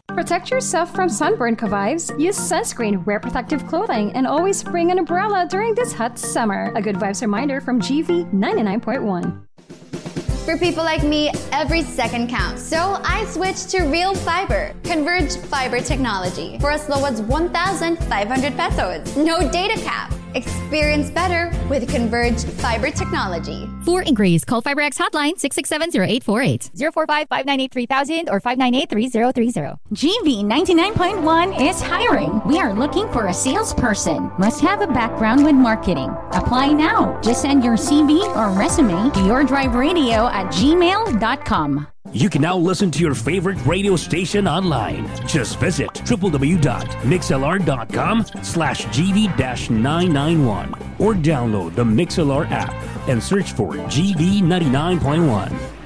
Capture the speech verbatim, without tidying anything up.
Protect yourself from sunburn, Ka-Vibes. Use sunscreen, wear protective clothing, and always bring an umbrella during this hot summer. A good vibes reminder from G V ninety-nine point one. For people like me, every second counts. So I switched to Real Fiber, Converge Fiber Technology, for as low as one thousand five hundred pesos. No data cap. Experience better with Converge Fiber Technology. For inquiries, call FiberX hotline six six seven, zero eight four eight, zero four five, five nine eight, three thousand or five nine eight, three zero three zero. G V ninety-nine point one is hiring. We are looking for a salesperson. Must have a background with marketing. Apply now. Just send your C V or resume to yourdriveradio at gmail dot com. You can now listen to your favorite radio station online. Just visit w w w dot mixlr dot com slash G V nine nine one or download the MixLR app and search for G V ninety-nine point one.